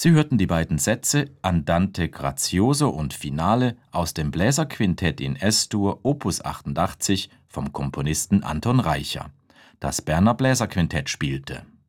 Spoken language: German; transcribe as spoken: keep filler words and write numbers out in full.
Sie hörten die beiden Sätze Andante grazioso und Finale aus dem Bläserquintett in Es-Dur Opus achtundachtzig vom Komponisten Anton Reicha. Das Berner Bläserquintett spielte